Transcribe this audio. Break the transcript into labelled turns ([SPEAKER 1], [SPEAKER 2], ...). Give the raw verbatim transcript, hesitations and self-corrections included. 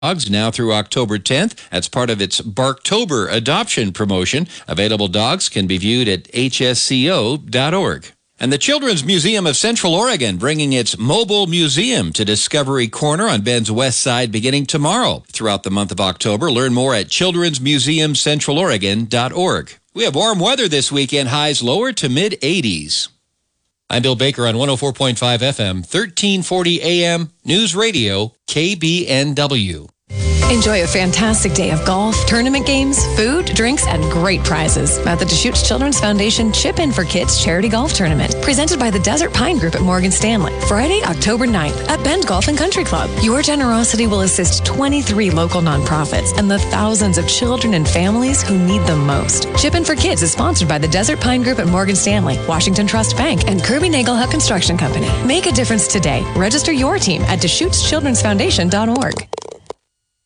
[SPEAKER 1] Dogs now through October tenth. That's part of its Barktober adoption promotion. Available dogs can be viewed at H S C O dot org. And the Children's Museum of Central Oregon bringing its mobile museum to Discovery Corner on Bend's west side beginning tomorrow. Throughout the month of October, learn more at children's museum central oregon dot org. We have warm weather this weekend, highs lower to mid eighties. I'm Bill Baker on one oh four point five F M, thirteen forty A M, News Radio, K B N W.
[SPEAKER 2] Enjoy a fantastic day of golf, tournament games, food, drinks, and great prizes at the Deschutes Children's Foundation Chip In for Kids Charity Golf Tournament, presented by the Desert Pine Group at Morgan Stanley, Friday, October ninth at Bend Golf and Country Club. Your generosity will assist twenty-three local nonprofits and the thousands of children and families who need them most. Chip In for Kids is sponsored by the Desert Pine Group at Morgan Stanley, Washington Trust Bank, and Kirby Nagelhut Construction Company. Make a difference today. Register your team at Deschutes Children's Foundation dot org.